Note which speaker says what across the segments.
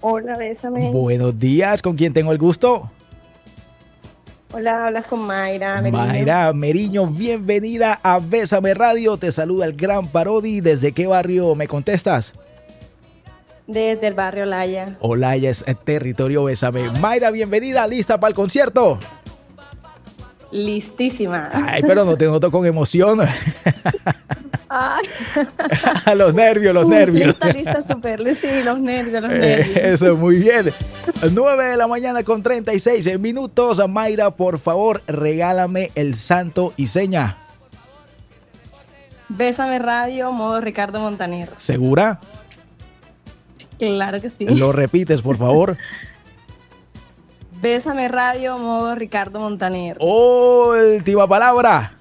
Speaker 1: Hola, bésame.
Speaker 2: Buenos días, ¿con quién tengo el gusto?
Speaker 1: Hola, hablas con Mayra Meriño.
Speaker 2: Mayra Meriño, bienvenida a Bésame Radio. Te saluda el gran Parodi. ¿Desde qué barrio me contestas?
Speaker 1: Desde el barrio Olaya.
Speaker 2: Olaya es territorio Bésame. Mayra, bienvenida, ¿lista para el concierto?
Speaker 1: Listísima.
Speaker 2: Ay, pero no te noto con emoción.
Speaker 1: Ay.
Speaker 2: Los nervios.
Speaker 1: Lista, súper. Sí, los nervios.
Speaker 2: Eso, muy bien. 9 de la mañana con 36 minutos. Mayra, por favor, regálame el santo y seña.
Speaker 1: Bésame Radio, modo Ricardo Montaner.
Speaker 2: ¿Segura?
Speaker 1: Claro que sí.
Speaker 2: Lo repites, por favor.
Speaker 1: Bésame Radio, modo Ricardo Montaner.
Speaker 2: Última palabra.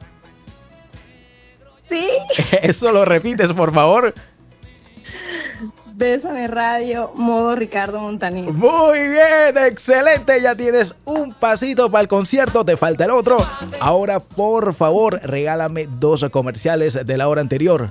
Speaker 1: Sí.
Speaker 2: Eso lo repites, por favor.
Speaker 1: Bésame Radio, modo Ricardo Montaner.
Speaker 2: Muy bien, excelente. Ya tienes un pasito para el concierto, te falta el otro. Ahora, por favor, regálame 2 comerciales de la hora anterior.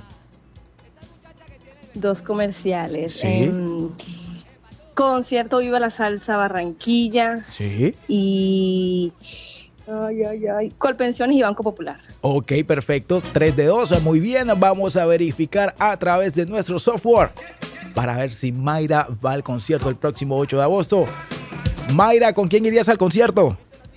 Speaker 1: 2 comerciales.
Speaker 2: Sí.
Speaker 1: Concierto Viva la Salsa Barranquilla.
Speaker 2: Sí.
Speaker 1: Y... Colpensiones y Banco Popular.
Speaker 2: Ok, perfecto. 3 de 2. Muy bien. Vamos a verificar a través de nuestro software para ver si Mayra va al concierto el próximo 8 de agosto. Mayra, ¿con quién irías al concierto?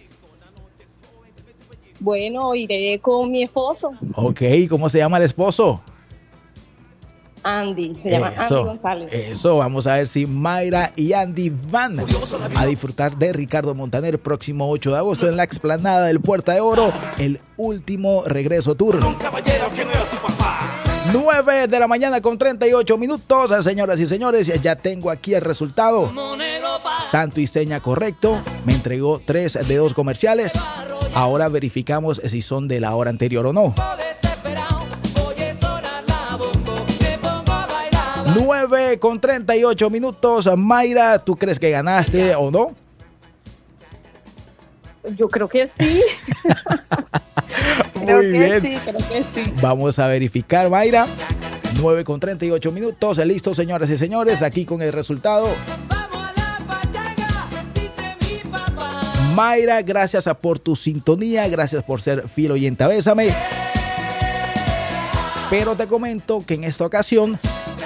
Speaker 1: Bueno, iré con mi esposo.
Speaker 2: Ok, ¿cómo se llama el esposo?
Speaker 1: Andy, se llama Andy González.
Speaker 2: Eso, vamos a ver si Mayra y Andy van a disfrutar de Ricardo Montaner próximo 8 de agosto en la explanada del Puerta de Oro, el último regreso tour. 9 de la mañana con 38 minutos, señoras y señores, ya tengo aquí el resultado. Santo y seña correcto, me entregó 3 de 2 comerciales. Ahora verificamos si son de la hora anterior o no. 9 con 38 minutos. Mayra, ¿tú crees que ganaste o no?
Speaker 1: Yo creo que sí.
Speaker 2: Creo que
Speaker 1: sí.
Speaker 2: Vamos a verificar, Mayra. 9 con 38 minutos. Listo, señoras y señores, aquí con el resultado. Mayra, gracias por tu sintonía, gracias por ser fiel oyente a Bésame. Pero te comento que en esta ocasión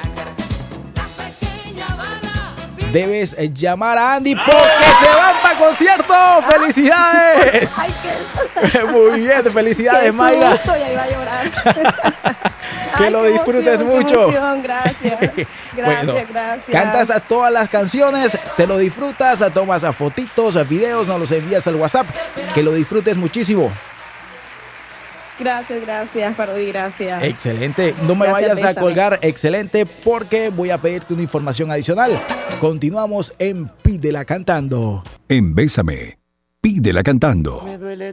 Speaker 2: debes llamar a Andy porque se van para concierto. ¡Felicidades!
Speaker 1: Ay,
Speaker 2: muy bien, felicidades, Mayra.
Speaker 1: Susto, ya iba a llorar.
Speaker 2: Que lo disfrutes mucho.
Speaker 1: Gracias.
Speaker 2: Bueno,
Speaker 1: Gracias.
Speaker 2: Cantas a todas las canciones, te lo disfrutas, tomas a fotitos, a videos, nos los envías al WhatsApp. Que lo disfrutes muchísimo.
Speaker 1: Gracias, Parodi, gracias.
Speaker 2: Excelente. No me vayas a colgar, excelente, porque voy a pedirte una información adicional. Continuamos en Pídela Cantando.
Speaker 3: En Bésame, Pídela Cantando.